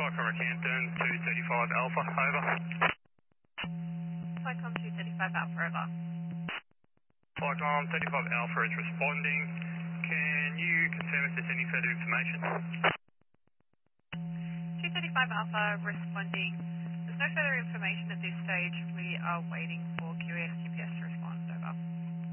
Flycom Rockhampton, 235 Alpha, over. Flycom 235 Alpha, over. Flycom 35 Alpha is responding. Can you confirm if there's any further information? 235 Alpha responding. There's no further information at this stage. We are waiting for QAS GPS to